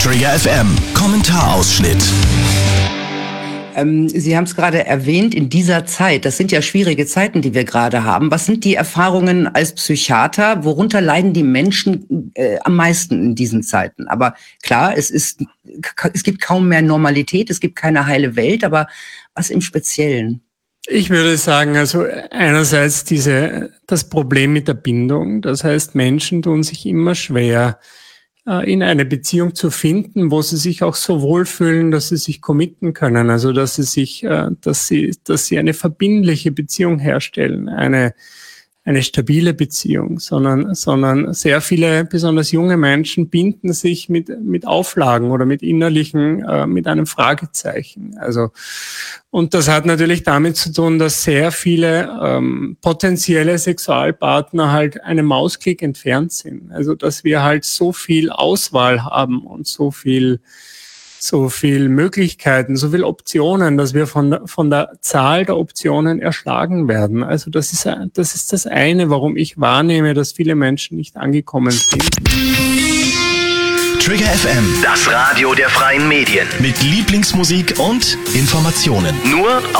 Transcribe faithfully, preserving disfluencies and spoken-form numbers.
Trigger F M, Kommentarausschnitt. Ähm, Sie haben es gerade erwähnt, in dieser Zeit, das sind ja schwierige Zeiten, die wir gerade haben. Was sind die Erfahrungen als Psychiater? Worunter leiden die Menschen äh, am meisten in diesen Zeiten? Aber klar, es ist, es gibt kaum mehr Normalität, es gibt keine heile Welt, aber was im Speziellen? Ich würde sagen, also einerseits diese, das Problem mit der Bindung. Das heißt, Menschen tun sich immer schwer, in eine Beziehung zu finden, wo sie sich auch so wohlfühlen, dass sie sich committen können. Also, dass sie sich, dass sie, dass sie eine verbindliche Beziehung herstellen, eine, eine stabile Beziehung, sondern, sondern sehr viele, besonders junge Menschen binden sich mit, mit Auflagen oder mit innerlichen, äh, mit einem Fragezeichen. Also, und das hat natürlich damit zu tun, dass sehr viele ähm, potenzielle Sexualpartner halt einen Mausklick entfernt sind. Also, dass wir halt so viel Auswahl haben und so viel so viel Möglichkeiten, so viel Optionen, dass wir von, von der Zahl der Optionen erschlagen werden. Also das ist, das ist das eine, warum ich wahrnehme, dass viele Menschen nicht angekommen sind. Trigger F M, das Radio der freien Medien. mit Lieblingsmusik und Informationen. Nur auf